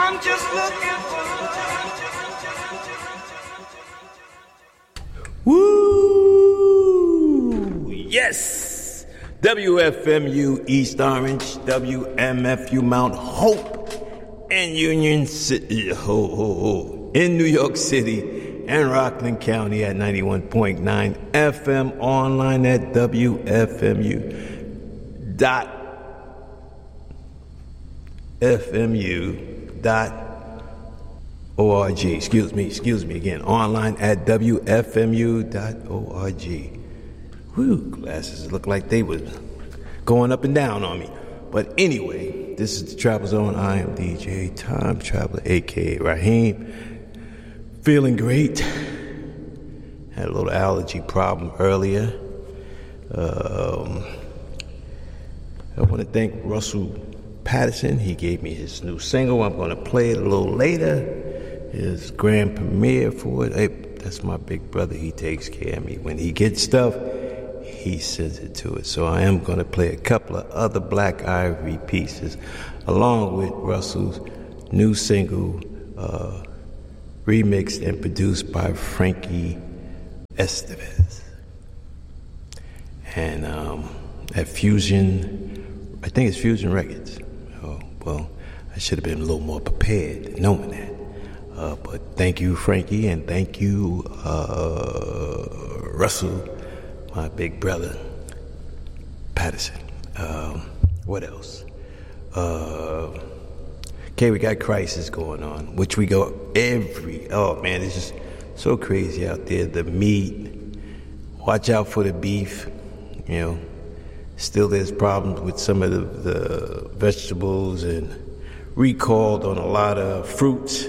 I'm just looking for love. Woo! Yes! WFMU East Orange, WMFU Mount Hope, and Union City, in New York City and Rockland County at 91.9 FM, online at WFMU.org. Excuse me again. Online at WFMU.org. Whew, glasses look like they was going up and down on me. But anyway, this is the Travel Zone. I am DJ Time Traveler, a.k.a. Raheem. Feeling great. Had a little allergy problem earlier. I want to thank Russell Patterson. He gave me his new single. I'm going to play it a little later. His grand premiere for it. Hey, that's my big brother. He takes care of me. When he gets stuff, he sends it to it. So I am going to play a couple of other Black Ivory pieces along with Russell's new single, remixed and produced by Frankie Estevez. And at Fusion, I think it's Fusion Records. Oh, well, I should have been a little more prepared knowing that. But thank you, Frankie, and thank you, Russell, my big brother, Patterson. What else? Okay, we got Crisis going on, which we go oh man, it's just so crazy out there. The meat, watch out for the beef, you know. Still there's problems with some of the vegetables and recalled on a lot of fruits.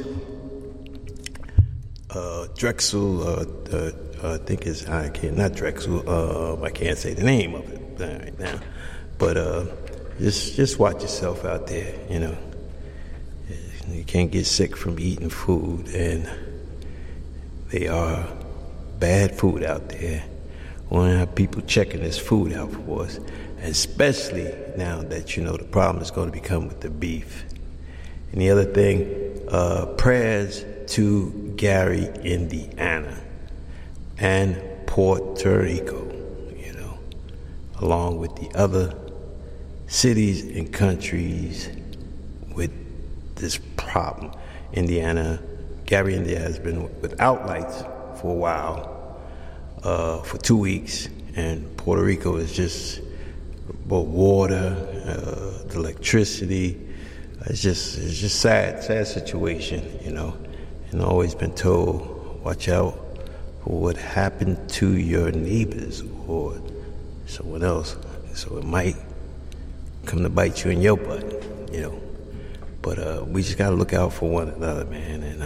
Drexel, I think it's, not Drexel, I can't say the name of it right now. But just watch yourself out there, you know. You can't get sick from eating food, and they are bad food out there. We want to have people checking this food out for us, especially now that you know the problem is going to become with the beef. And the other thing, prayers to Gary, Indiana, and Puerto Rico, you know, along with the other cities and countries with this problem. Gary, Indiana has been without lights for a while, for 2 weeks, and Puerto Rico is just about water, the electricity. It's just sad situation, you know. And always been told, watch out for what happened to your neighbors or someone else. So it might come to bite you in your butt, you know. But we just gotta look out for one another, man. And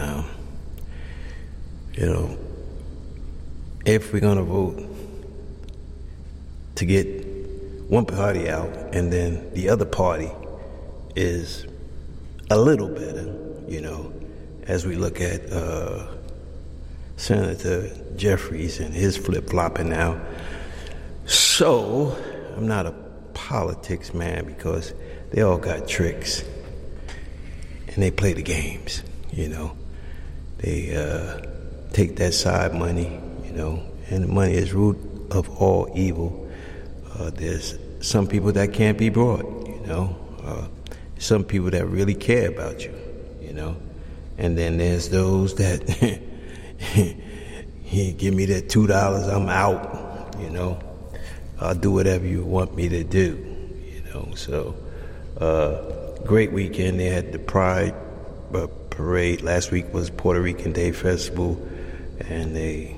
you know, if we're gonna vote to get one party out and then the other party is a little better, you know, as we look at Senator Jeffries and his flip-flopping now. So, I'm not a politics man because they all got tricks and they play the games, you know. They take that side money, you know, and the money is root of all evil. There's some people that can't be brought, you know. Some people that really care about you, you know. And then there's those that give me that $2, I'm out, you know. I'll do whatever you want me to do, you know. So, great weekend. They had the Pride parade. Last week was Puerto Rican Day Festival, and they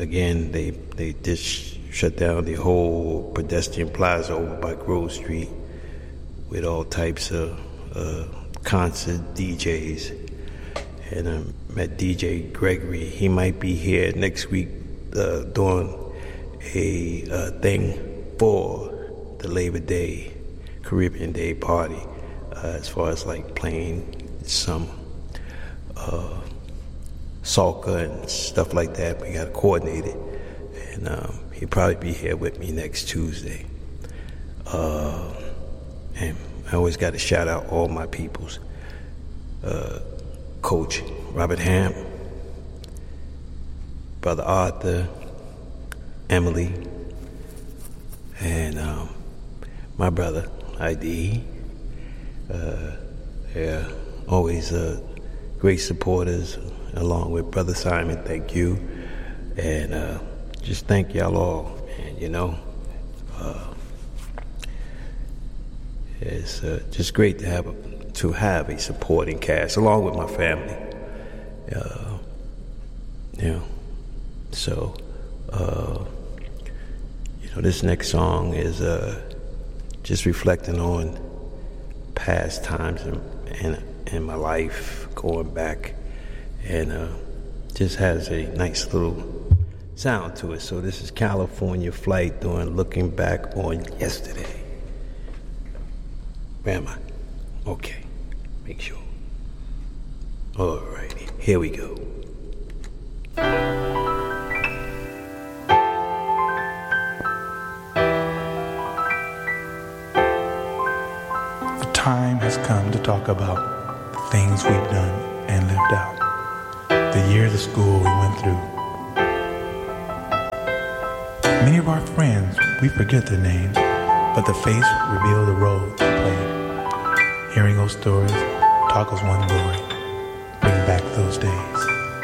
just shut down the whole pedestrian plaza over by Grove Street with all types of concert DJs. And I met DJ Gregory. He might be here next week doing a thing for the Labor Day, Caribbean Day party, as far as like playing some soca and stuff like that. We got to coordinate it. And he'll probably be here with me next Tuesday. And I always got to shout out all my peoples. Coach Robert Ham, Brother Arthur, Emily, and my brother, ID. They're always great supporters, along with Brother Simon. Thank you. And just thank y'all all. And, you know, it's just great to have a supporting cast, along with my family. You know, so, you know, this next song is just reflecting on past times in my life, going back, and just has a nice little sound to it. So this is California Flight doing Looking Back on Yesterday. Where am I? Okay, make sure. Alrighty, here we go. The time has come to talk about the things we've done and lived out. The years of school we went through. Many of our friends, we forget their names, but the face reveals the role they played. Hearing those stories, talk was one glory. Bring back those days.